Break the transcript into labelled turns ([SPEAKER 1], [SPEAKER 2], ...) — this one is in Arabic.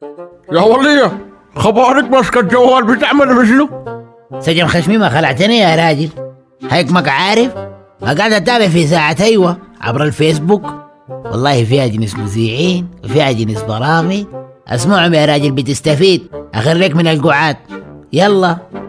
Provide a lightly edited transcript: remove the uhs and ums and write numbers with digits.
[SPEAKER 1] يا ولية، خبارك ماسكة الجوال بتعمل بشنو؟
[SPEAKER 2] سجن خشمي ما خلعتني يا راجل. هيك عارف ما قاعد اتابع في ساعة ايوه عبر الفيسبوك. والله فيها جنس مذيعين وفيها جنس برامج. اسمعهم يا راجل بتستفيد. اخريك من القعاد. يلا.